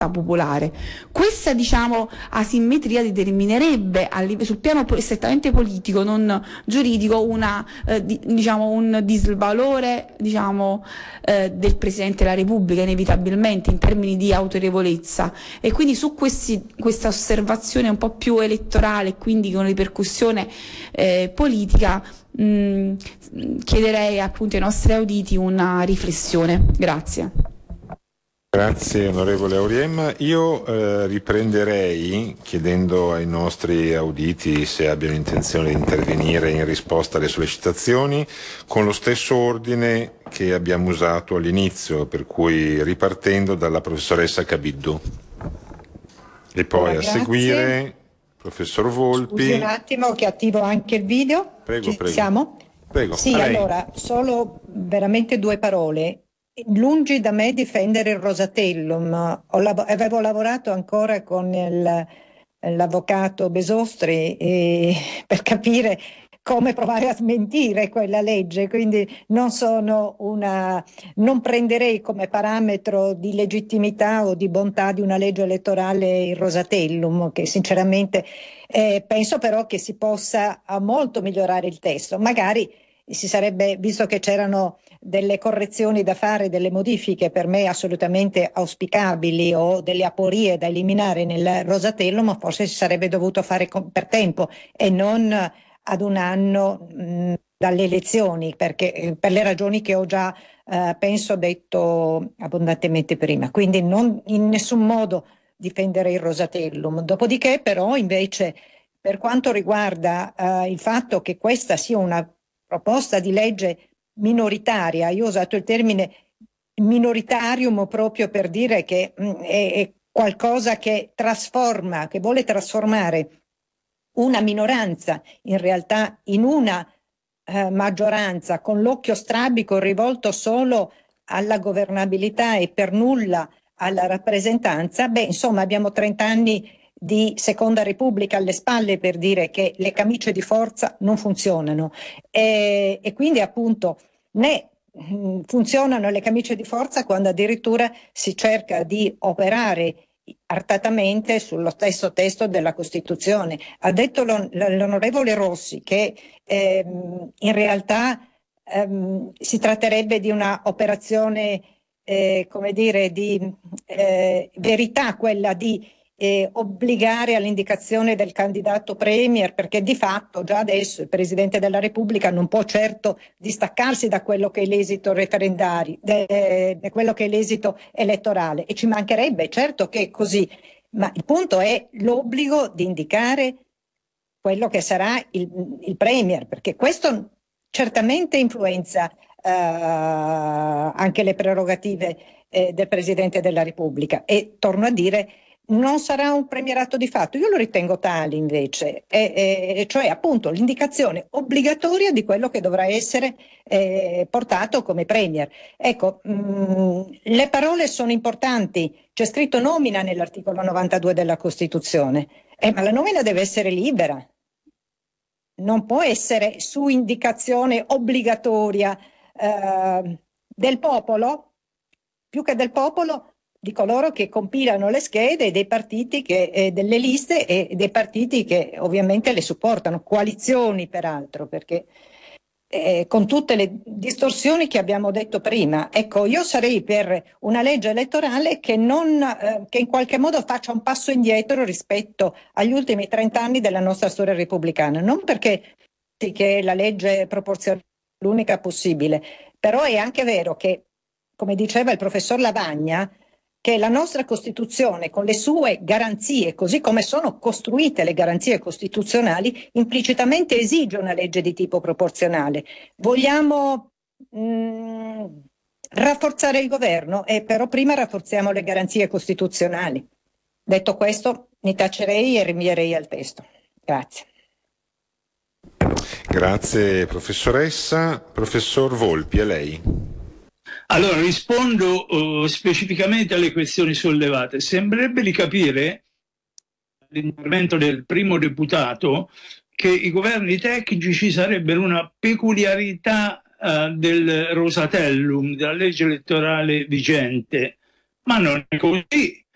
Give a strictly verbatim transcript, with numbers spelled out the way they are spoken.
popolare. Questa, diciamo, asimmetria determinerebbe sul piano strettamente politico, non giuridico, una, eh, di, diciamo, un disvalore, diciamo, eh, del Presidente della Repubblica, inevitabilmente, in termini di autorevolezza. E quindi su questi, questa osservazione un po' più elettorale, quindi con ripercussione eh, politica, mh, chiederei appunto ai nostri auditi una riflessione. Grazie. Grazie onorevole Auriem. Io eh, riprenderei chiedendo ai nostri auditi se abbiano intenzione di intervenire in risposta alle sollecitazioni con lo stesso ordine che abbiamo usato all'inizio, per cui ripartendo dalla professoressa Cabiddu e poi allora, a seguire professor Volpi. Scusi un attimo che attivo anche il video. Prego, Ci prego. siamo? Prego. Sì, allora, solo veramente due parole. Lungi da me difendere il Rosatellum, Ho lav- avevo lavorato ancora con il- l'avvocato Besostri eh, per capire come provare a smentire quella legge, quindi non sono una, non prenderei come parametro di legittimità o di bontà di una legge elettorale il Rosatellum, che sinceramente eh, penso però che si possa a molto migliorare il testo, magari si sarebbe, visto che c'erano delle correzioni da fare, delle modifiche per me assolutamente auspicabili o delle aporie da eliminare nel Rosatellum, ma forse si sarebbe dovuto fare con, per tempo e non ad un anno mh, dalle elezioni, perché eh, per le ragioni che ho già eh, penso detto abbondantemente prima. Quindi non in nessun modo difendere il Rosatellum. Dopodiché però invece per quanto riguarda eh, il fatto che questa sia una proposta di legge minoritaria, io ho usato il termine minoritarium proprio per dire che mh, è, è qualcosa che trasforma, che vuole trasformare una minoranza in realtà in una eh, maggioranza con l'occhio strabico rivolto solo alla governabilità e per nulla alla rappresentanza, beh, insomma, abbiamo trenta anni di Seconda Repubblica alle spalle per dire che le camicie di forza non funzionano e, e quindi appunto né mh, funzionano le camicie di forza quando addirittura si cerca di operare artatamente sullo stesso testo della Costituzione. Ha detto l'on- l'onorevole Rossi che ehm, in realtà ehm, si tratterebbe di una operazione eh, come dire, di eh, verità, quella di eh, obbligare all'indicazione del candidato premier, perché di fatto già adesso il Presidente della Repubblica non può certo distaccarsi da quello che è l'esito referendario, da quello che è l'esito elettorale, e ci mancherebbe, certo che è così, ma il punto è l'obbligo di indicare quello che sarà il, il premier, perché questo certamente influenza eh, anche le prerogative eh, del Presidente della Repubblica e torno a dire non sarà un premierato di fatto, io lo ritengo tale invece, e, e, cioè appunto l'indicazione obbligatoria di quello che dovrà essere eh, portato come premier. Ecco, mh, le parole sono importanti, c'è scritto nomina nell'articolo novantadue della Costituzione, eh, ma la nomina deve essere libera, non può essere su indicazione obbligatoria eh, del popolo, più che del popolo, di coloro che compilano le schede e dei partiti che, eh, delle liste e dei partiti che ovviamente le supportano, coalizioni peraltro, perché eh, con tutte le distorsioni che abbiamo detto prima. Ecco, io sarei per una legge elettorale che, non, eh, che in qualche modo faccia un passo indietro rispetto agli ultimi trenta anni della nostra storia repubblicana, non perché che la legge proporzionale è l'unica possibile, però è anche vero che, come diceva il professor Lavagna, che la nostra Costituzione, con le sue garanzie, così come sono costruite le garanzie costituzionali, implicitamente esige una legge di tipo proporzionale. Vogliamo mh, rafforzare il governo, e però prima rafforziamo le garanzie costituzionali. Detto questo, mi tacerei e rinvierei al testo. Grazie. Grazie professoressa. Professor Volpi, a lei. Allora, rispondo uh, specificamente alle questioni sollevate. Sembrerebbe di capire, dall'intervento del primo deputato, che i governi tecnici sarebbero una peculiarità uh, del Rosatellum, della legge elettorale vigente. Ma non è così.